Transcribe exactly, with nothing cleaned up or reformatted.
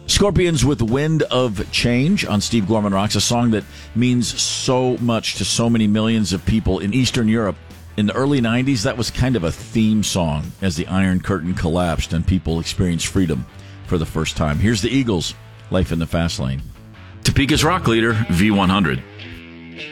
Scorpions with Wind of Change on Steve Gorman Rocks, a song that means so much to so many millions of people in Eastern Europe. In the early nineties, that was kind of a theme song as the Iron Curtain collapsed and people experienced freedom for the first time. Here's the Eagles, Life in the Fast Lane. Topeka's rock leader, V one hundred.